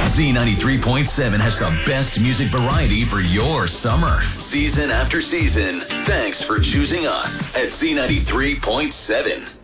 Z93.7 has the best music variety for your summer, season after season. Thanks for choosing us at Z93.7.